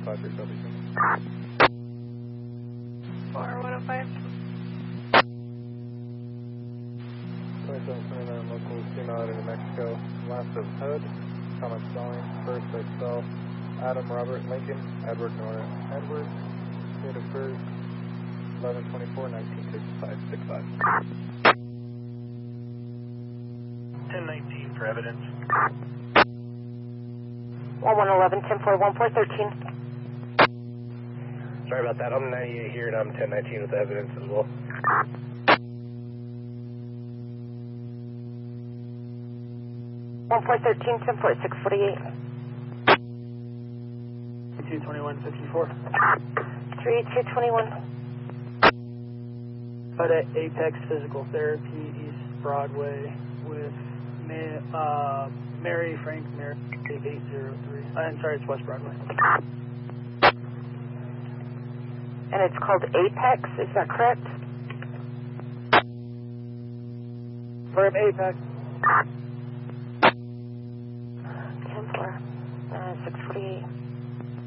Departure, Celebration. 4105. 2729 local female out of New Mexico. Last of HUD. Common spelling. First Excel. Adam Robert Lincoln. Edward Nora Edward. Date of birth 11/24/1965. 1019 for evidence. 1111 1041 Sorry about that. I'm 98 here and I'm 1019 with evidence as well. 1413 104648. 322154. 3221. But at Apex Physical Therapy, East Broadway, with Mary Frank Mary 803. I'm sorry, it's West Broadway. And it's called Apex, is that correct? We're at Apex.